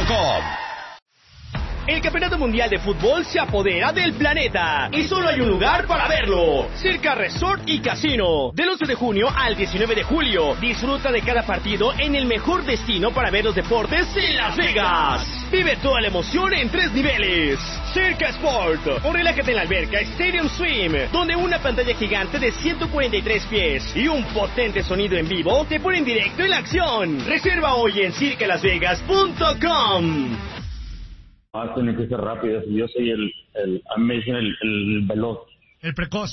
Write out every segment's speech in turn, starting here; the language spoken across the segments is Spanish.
circassport.com. El Campeonato Mundial de Fútbol se apodera del planeta y solo hay un lugar para verlo: Circa Resort y Casino. Del 11 de junio al 19 de julio, disfruta de cada partido en el mejor destino para ver los deportes en Las Vegas. Vive toda la emoción en 3 niveles. Circa Sport, o relájate en la alberca Stadium Swim, donde una pantalla gigante de 143 pies y un potente sonido en vivo te ponen directo en la acción. Reserva hoy en circalasvegas.com. Tiene que ser rápido. Yo soy a mí me dicen el veloz. ¿El precoz?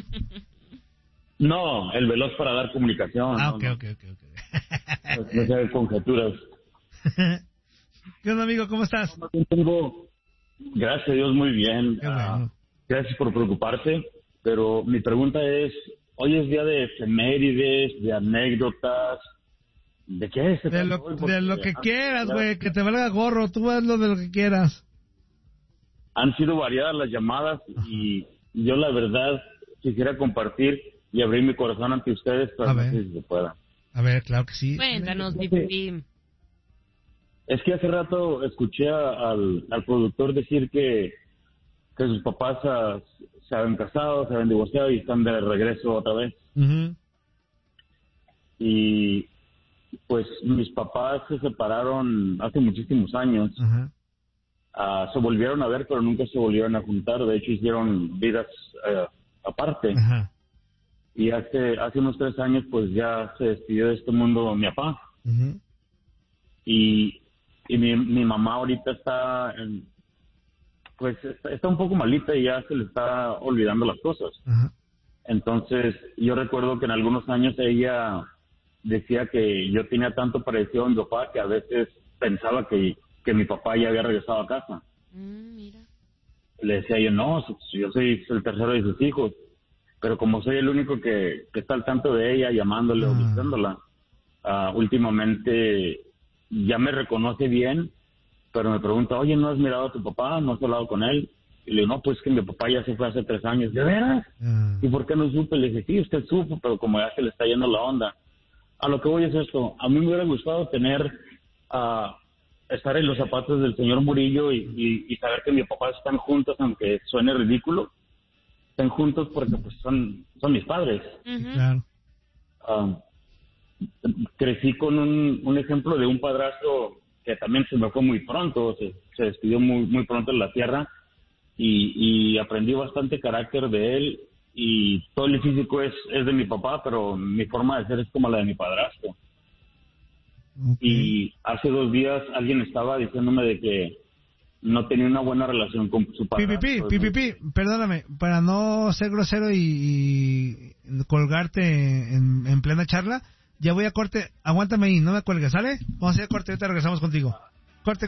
No, el veloz para dar comunicación. Ok. No se hagan conjeturas. ¿Qué onda, amigo? ¿Cómo estás? Gracias a Dios, muy bien. Qué bueno. Gracias por preocuparte, pero mi pregunta es, hoy es día de efemérides, de anécdotas. ¿De qué es? De lo que quieras, güey, que te valga gorro, tú hazlo de lo que quieras. Han sido variadas las llamadas y yo la verdad quisiera compartir y abrir mi corazón ante ustedes, pero no sé si se pueda. A ver, claro que sí. Cuéntanos, Pipi. Es que hace rato escuché al productor decir que sus papás se habían casado, se habían divorciado y están de regreso otra vez. Uh-huh. Y pues mis papás se separaron hace muchísimos años. Uh-huh. Se volvieron a ver, pero nunca se volvieron a juntar. De hecho, hicieron vidas aparte. Uh-huh. Y hace unos 3 años, pues ya se despidió de este mundo mi papá. Uh-huh. Y mi mamá ahorita está un poco malita y ya se le está olvidando las cosas. Uh-huh. Entonces, yo recuerdo que en algunos años ella decía que yo tenía tanto parecido a mi papá que a veces pensaba que mi papá ya había regresado a casa. Mira. Le decía yo, no, yo soy el tercero de sus hijos, pero como soy el único que está al tanto de ella, llamándole o visitándola, últimamente ya me reconoce bien, pero me pregunta, oye, ¿no has mirado a tu papá? ¿No has hablado con él? Y le digo, no, pues que mi papá ya se fue hace 3 años. ¿De veras? ¿Y por qué no supe? Le dije, sí, usted supo, pero como ya se le está yendo la onda. A lo que voy es esto, a mí me hubiera gustado estar en los zapatos del señor Murillo y saber que mis papás están juntos, aunque suene ridículo, están juntos porque pues son mis padres. Uh-huh. Claro. Crecí con un ejemplo de un padrastro que también se me fue muy pronto, se despidió muy, muy pronto en la tierra y aprendí bastante carácter de él. Y todo el físico es de mi papá, pero mi forma de ser es como la de mi padrastro. Okay. Y hace 2 días alguien estaba diciéndome de que no tenía una buena relación con su padrastro. Pipi, perdóname, para no ser grosero y colgarte en plena charla, ya voy a corte. Aguántame ahí, no me cuelgues, ¿sale? Vamos a hacer corte, ahorita regresamos contigo. Corte.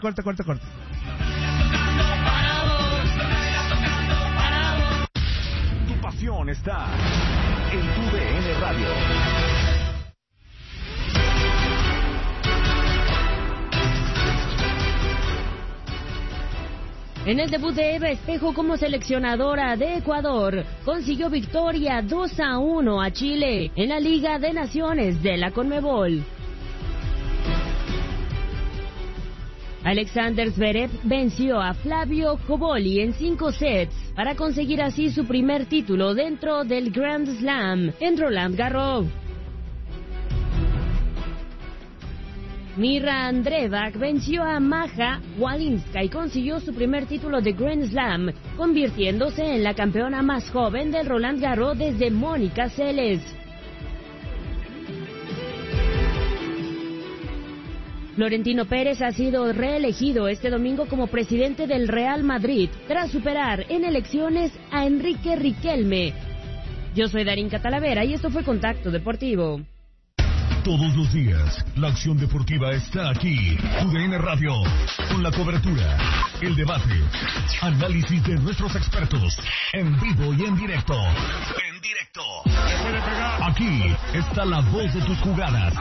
Está en tu DN Radio. En el debut de Eva Espejo como seleccionadora de Ecuador, consiguió victoria 2-1 a Chile en la Liga de Naciones de la Conmebol. Alexander Zverev venció a Flavio Cobolli en 5 sets para conseguir así su primer título dentro del Grand Slam en Roland Garros. Mirra Andreevak venció a Maja Walinska y consiguió su primer título de Grand Slam, convirtiéndose en la campeona más joven del Roland Garros desde Mónica Seles. Florentino Pérez ha sido reelegido este domingo como presidente del Real Madrid tras superar en elecciones a Enrique Riquelme. Yo soy Darín Catalavera y esto fue Contacto Deportivo. Todos los días, la acción deportiva está aquí. UDN Radio, con la cobertura, el debate, análisis de nuestros expertos, en vivo y en directo. Aquí está la voz de tus jugadas.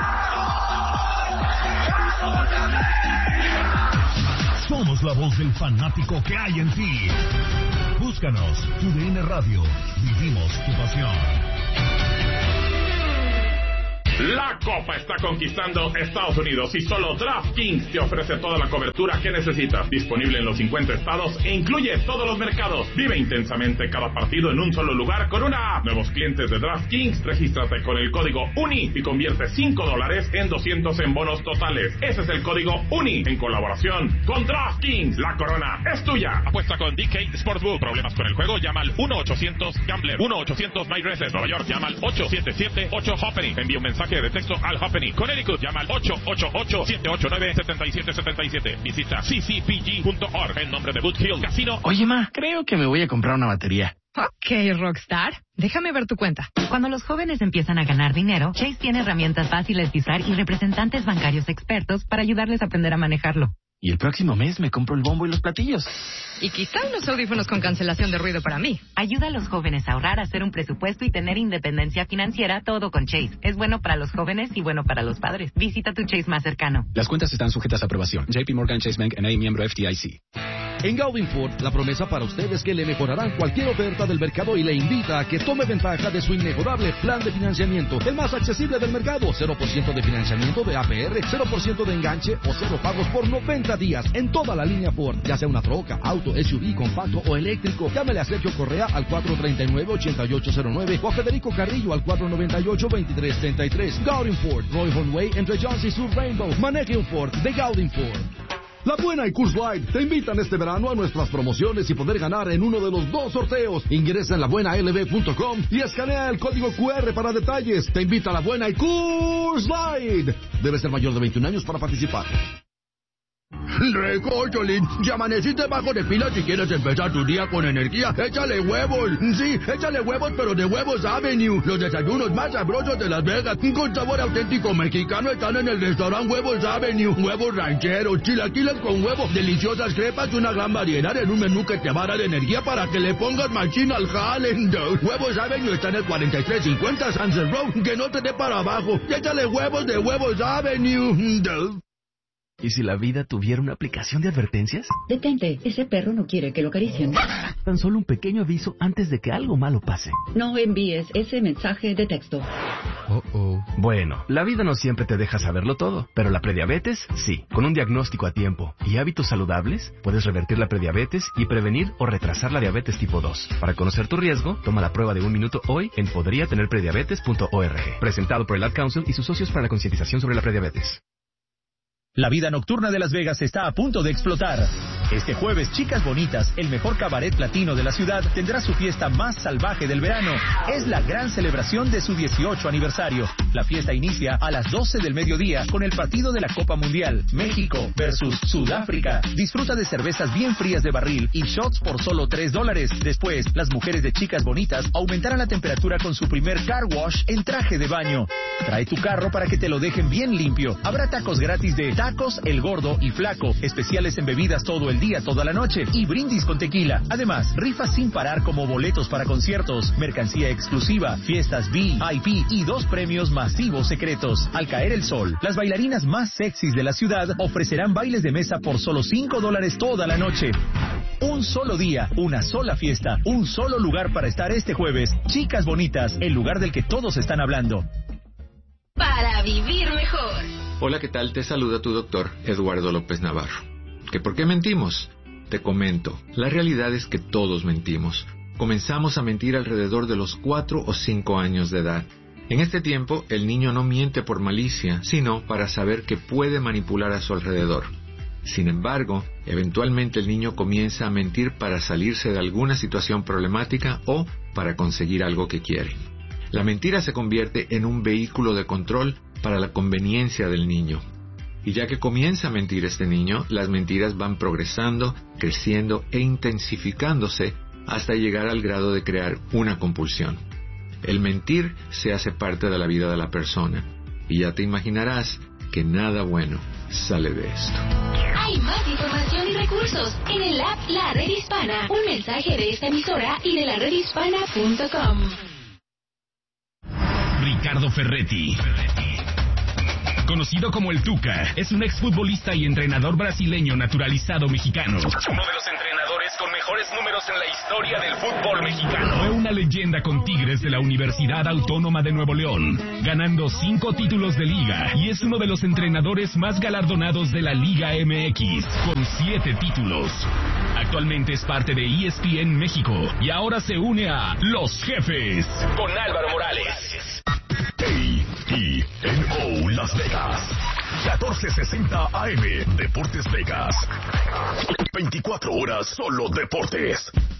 Somos la voz del fanático que hay en ti. Búscanos, UDN Radio. Vivimos tu pasión. La Copa está conquistando Estados Unidos y solo DraftKings te ofrece toda la cobertura que necesitas. Disponible en los 50 estados e incluye todos los mercados. Vive intensamente cada partido en un solo lugar con una app. Nuevos clientes de DraftKings, regístrate con el código UNI y convierte $5 en 200 en bonos totales. Ese es el código UNI en colaboración con DraftKings. La corona es tuya. Apuesta con DK Sportsbook. Problemas con el juego, llama al 1-800-GAMBLER. 1-800-MyRaces. Nueva York, llama al 877-8-HOPPENY. Envía un mensaje de texto al Hoppenny. Connecticut, llama al 888-789-7777. Visita ccpg.org en nombre de Good Hill Casino. Oye, ma, creo que me voy a comprar una batería. Ok, Rockstar. Déjame ver tu cuenta. Cuando los jóvenes empiezan a ganar dinero, Chase tiene herramientas fáciles de usar y representantes bancarios expertos para ayudarles a aprender a manejarlo. Y el próximo mes me compro el bombo y los platillos. Y quizá unos audífonos con cancelación de ruido para mí. Ayuda a los jóvenes a ahorrar, a hacer un presupuesto y tener independencia financiera, todo con Chase. Es bueno para los jóvenes y bueno para los padres. Visita tu Chase más cercano. Las cuentas están sujetas a aprobación. JP Morgan Chase Bank N.A. miembro FDIC. En Gaudin Ford, la promesa para usted es que le mejorarán cualquier oferta del mercado y le invita a que tome ventaja de su inmejorable plan de financiamiento, el más accesible del mercado. 0% de financiamiento de APR, 0% de enganche o 0 pagos por 90 días en toda la línea Ford, ya sea una troca, auto, SUV, compacto o eléctrico. Llámele a Sergio Correa al 439-8809 o a Federico Carrillo al 498-2333. Gaudin Ford, Roy Way entre Johnson y Sur Rainbow. Maneje un Ford de Gaudin Ford. La Buena y Coors Light te invitan este verano a nuestras promociones y poder ganar en uno de los 2 sorteos. Ingresa en labuenalb.com y escanea el código QR para detalles. Te invita a La Buena y Coors Light. Debe ser mayor de 21 años para participar. Recócholín, ya amaneciste bajo de pila. Si quieres empezar tu día con energía, échale huevos. Sí, échale huevos, pero de Huevos Avenue. Los desayunos más sabrosos de Las Vegas, con sabor auténtico mexicano, están en el restaurante Huevos Avenue. Huevos rancheros, chilaquiles con huevo, deliciosas crepas, una gran variedad en un menú que te va a dar energía para que le pongas machina al jale. Huevos Avenue está en el 4350 Sunset Road, que no te dé para abajo. Échale huevos de Huevos Avenue. ¿Y si la vida tuviera una aplicación de advertencias? Detente, ese perro no quiere que lo acaricien. Tan solo un pequeño aviso antes de que algo malo pase. No envíes ese mensaje de texto. Bueno, la vida no siempre te deja saberlo todo, pero la prediabetes, sí. Con un diagnóstico a tiempo y hábitos saludables, puedes revertir la prediabetes y prevenir o retrasar la diabetes tipo 2. Para conocer tu riesgo, toma la prueba de 1 minuto hoy en podriatenerprediabetes.org. Presentado por el Ad Council y sus socios para la concientización sobre la prediabetes. La vida nocturna de Las Vegas está a punto de explotar. Este jueves, Chicas Bonitas, el mejor cabaret latino de la ciudad, tendrá su fiesta más salvaje del verano. Es la gran celebración de su 18 aniversario. La fiesta inicia a las 12 del mediodía con el partido de la Copa Mundial, México versus Sudáfrica. Disfruta de cervezas bien frías de barril y shots por solo $3. Después, las mujeres de Chicas Bonitas aumentarán la temperatura con su primer car wash en traje de baño. Trae tu carro para que te lo dejen bien limpio. Habrá tacos gratis de Tacos El Gordo y Flaco, especiales en bebidas todo el día, toda la noche, y brindis con tequila. Además, rifas sin parar como boletos para conciertos, mercancía exclusiva, fiestas VIP y 2 premios masivos secretos. Al caer el sol, las bailarinas más sexys de la ciudad ofrecerán bailes de mesa por solo $5 toda la noche. Un solo día, una sola fiesta, un solo lugar para estar este jueves. Chicas Bonitas, el lugar del que todos están hablando. Para vivir mejor. Hola, ¿qué tal? Te saluda tu doctor, Eduardo López Navarro. ¿Que por qué mentimos? Te comento, la realidad es que todos mentimos. Comenzamos a mentir alrededor de los 4 o 5 años de edad. En este tiempo, el niño no miente por malicia, sino para saber que puede manipular a su alrededor. Sin embargo, eventualmente el niño comienza a mentir para salirse de alguna situación problemática o para conseguir algo que quiere. La mentira se convierte en un vehículo de control para la conveniencia del niño. Y ya que comienza a mentir este niño, las mentiras van progresando, creciendo e intensificándose hasta llegar al grado de crear una compulsión. El mentir se hace parte de la vida de la persona, y ya te imaginarás que nada bueno sale de esto. Hay más información y recursos en el app La Red Hispana. Un mensaje de esta emisora y de laredhispana.com. Ricardo Ferretti, conocido como el Tuca, es un exfutbolista y entrenador brasileño naturalizado mexicano. Uno de los entrenadores con mejores números en la historia del fútbol mexicano. Fue una leyenda con Tigres de la Universidad Autónoma de Nuevo León, ganando 5 títulos de liga y es uno de los entrenadores más galardonados de la Liga MX, con 7 títulos. Actualmente es parte de ESPN México y ahora se une a Los Jefes con Álvaro Morales. KENO Las Vegas, 1460 AM, Deportes Vegas. 24 horas solo deportes.